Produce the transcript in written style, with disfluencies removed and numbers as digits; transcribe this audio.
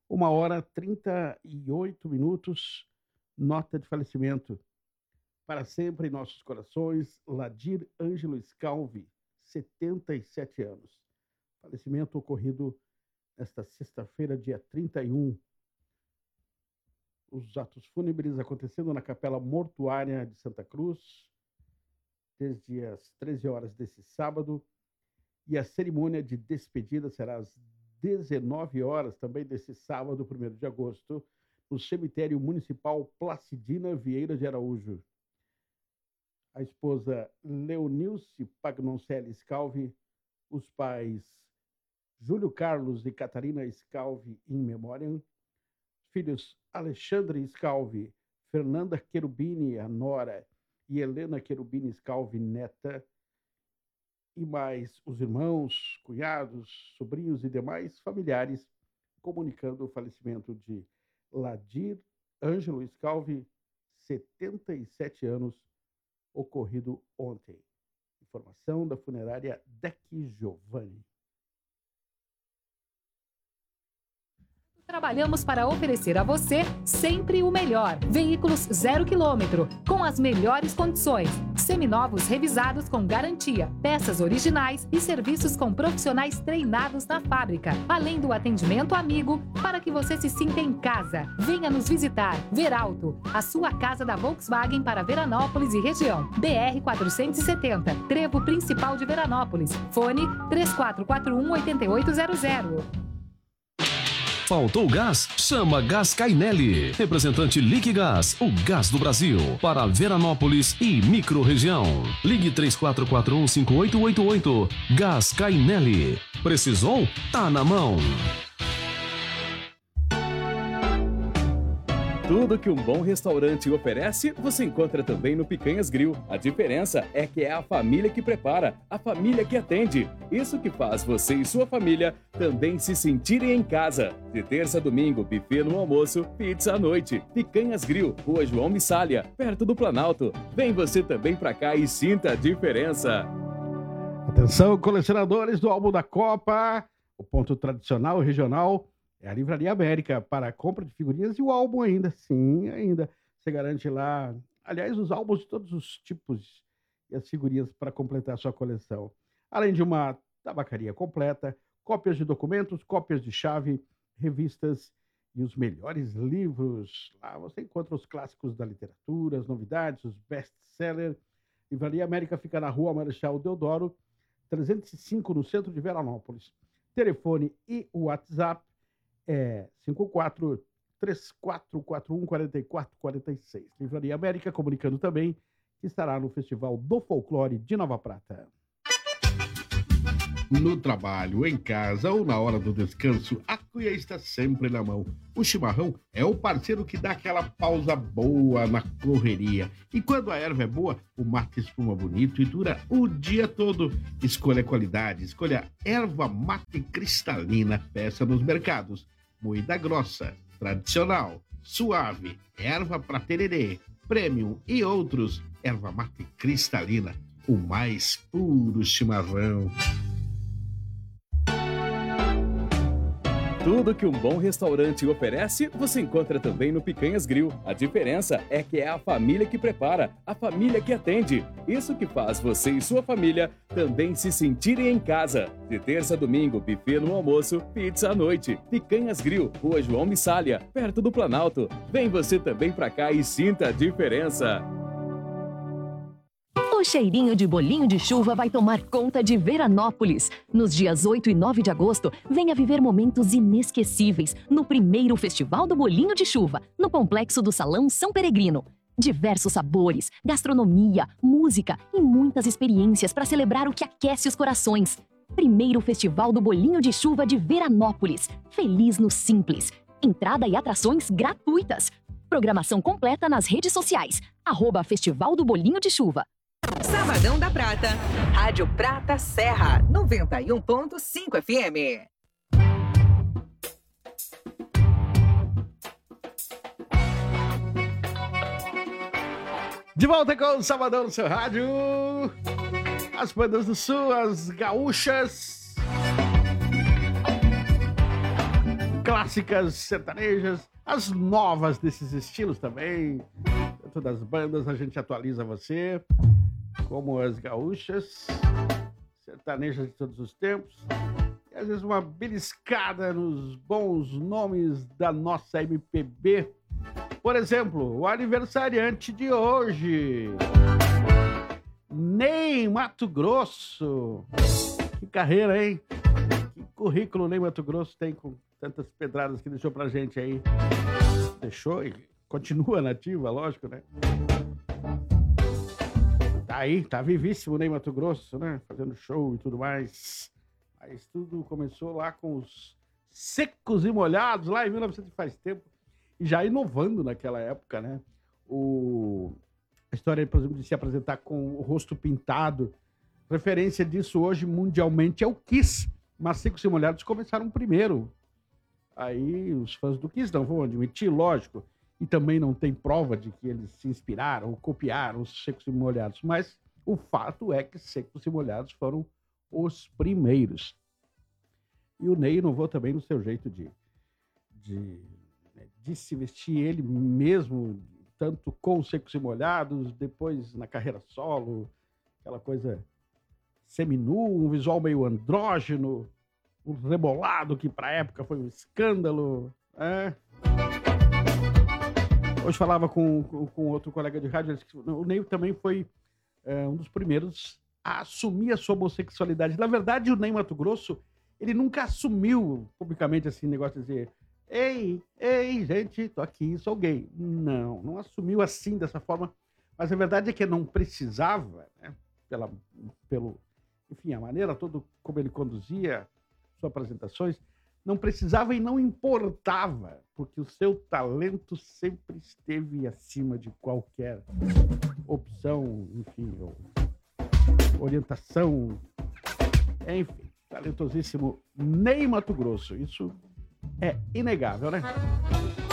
1h38. Nota de falecimento. Para sempre em nossos corações, Ladir Ângelo Scalvi, 77 anos. Falecimento ocorrido nesta sexta-feira, dia 31. Os atos fúnebres acontecendo na Capela Mortuária de Santa Cruz, desde as 13 horas desse sábado. E a cerimônia de despedida será às 19 horas, também desse sábado, 1º de agosto, no cemitério municipal Placidina Vieira de Araújo. A esposa Leonilce Pagnoncelli Scalvi, os pais Júlio Carlos e Catarina Scalvi in memoriam, filhos Alexandre Scalvi, Fernanda Cherubini, a nora, e Helena Cherubini Scalvi, neta, e mais os irmãos, cunhados, sobrinhos e demais familiares, comunicando o falecimento de Ladir Ângelo Scalvi, 77 anos, ocorrido ontem. Informação da funerária Deck Giovanni. Trabalhamos para oferecer a você sempre o melhor. Veículos 0 km, com as melhores condições. Seminovos revisados com garantia, peças originais e serviços com profissionais treinados na fábrica. Além do atendimento amigo, para que você se sinta em casa. Venha nos visitar. Veralto, a sua casa da Volkswagen para Veranópolis e região. BR 470, trevo principal de Veranópolis. Fone 3441-8800. Faltou gás? Chama Gás Cainelli. Representante Liquigás, o gás do Brasil. Para Veranópolis e microrregião. Ligue 3441-5888. Gás Cainelli. Precisou? Tá na mão. Tudo que um bom restaurante oferece, você encontra também no Picanhas Grill. A diferença é que é a família que prepara, a família que atende. Isso que faz você e sua família também se sentirem em casa. De terça a domingo, buffet no almoço, pizza à noite. Picanhas Grill, Rua João Missália, perto do Planalto. Vem você também pra cá e sinta a diferença. Atenção, colecionadores do álbum da Copa. O ponto tradicional regional é a Livraria América para a compra de figurinhas e o álbum ainda. Sim, ainda. Você garante lá, aliás, os álbuns de todos os tipos e as figurinhas para completar a sua coleção. Além de uma tabacaria completa, cópias de documentos, cópias de chave, revistas e os melhores livros. Lá você encontra os clássicos da literatura, as novidades, os best-sellers. Livraria América fica na Rua Marechal Deodoro, 305, no centro de Veranópolis. Telefone e WhatsApp é 54-3441-4446. Livraria América comunicando também que estará no Festival do Folclore de Nova Prata. No trabalho, em casa ou na hora do descanso, a cuia está sempre na mão. O chimarrão é o parceiro que dá aquela pausa boa na correria. E quando a erva é boa, o mate espuma bonito e dura o dia todo. Escolha qualidade, escolha erva mate cristalina, peça nos mercados. Moída grossa, tradicional, suave, erva pra tererê, premium e outros. Erva mate cristalina, o mais puro chimarrão. Tudo que um bom restaurante oferece, você encontra também no Picanhas Grill. A diferença é que é a família que prepara, a família que atende. Isso que faz você e sua família também se sentirem em casa. De terça a domingo, buffet no almoço, pizza à noite. Picanhas Grill, Rua João Missália, perto do Planalto. Vem você também pra cá e sinta a diferença. O cheirinho de bolinho de chuva vai tomar conta de Veranópolis. Nos dias 8 e 9 de agosto, venha viver momentos inesquecíveis no primeiro Festival do Bolinho de Chuva, no Complexo do Salão São Peregrino. Diversos sabores, gastronomia, música e muitas experiências para celebrar o que aquece os corações. Primeiro Festival do Bolinho de Chuva de Veranópolis. Feliz no Simples. Entrada e atrações gratuitas. Programação completa nas redes sociais. @Festival do Bolinho de Chuva. Sabadão da Prata. Rádio Prata Serra, 91.5 FM. De volta com o Sabadão no seu rádio. As bandas do Sul, as gaúchas. clássicas sertanejas, as novas desses estilos também. Dentro das bandas a gente atualiza você, como as gaúchas, sertanejas de todos os tempos. E às vezes uma beliscada nos bons nomes da nossa MPB. Por exemplo, o aniversariante de hoje, Ney Matogrosso. Que carreira, hein? Que currículo o Ney Matogrosso tem com tantas pedradas que deixou pra gente aí. Deixou e continua nativa, lógico, né? Tá aí, tá vivíssimo o Ney Matogrosso, né? Fazendo show e tudo mais. Mas tudo começou lá com os Secos e Molhados, lá em 1900 faz tempo. E já inovando naquela época, né? A história, por exemplo, de se apresentar com o rosto pintado. Referência disso hoje mundialmente é o Kiss. Mas Secos e Molhados começaram primeiro. Aí os fãs do Kiss não vão admitir, lógico. E também não tem prova de que eles se inspiraram ou copiaram os Secos e Molhados. Mas o fato é que Secos e Molhados foram os primeiros. E o Ney inovou também no seu jeito de se vestir, ele mesmo, tanto com Secos e Molhados, depois na carreira solo, aquela coisa seminu, um visual meio andrógeno, um rebolado que para a época foi um escândalo. Hoje falava com outro colega de rádio, o Ney também foi um dos primeiros a assumir a sua homossexualidade. Na verdade, o Ney Matogrosso, ele nunca assumiu publicamente assim, negócio de dizer ei, gente, tô aqui, sou gay. Não assumiu assim, dessa forma. Mas a verdade é que não precisava, né? Enfim, a maneira toda como ele conduzia suas apresentações, não precisava e não importava, porque o seu talento sempre esteve acima de qualquer opção, enfim, orientação. Enfim, talentosíssimo Ney Matogrosso. Isso é inegável, né?